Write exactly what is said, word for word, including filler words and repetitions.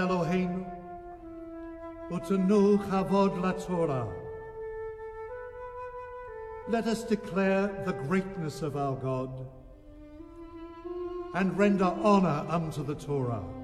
Eloheinu, utanu chavod la Torah. Let us declare the greatness of our God and render honor unto the Torah.